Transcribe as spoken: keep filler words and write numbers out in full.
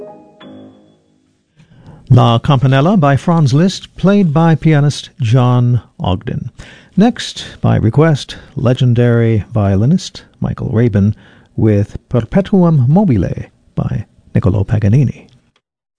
La Campanella by Franz Liszt, played by pianist John Ogden. Next, by request, legendary violinist Michael Rabin with Perpetuum Mobile by Niccolò Paganini.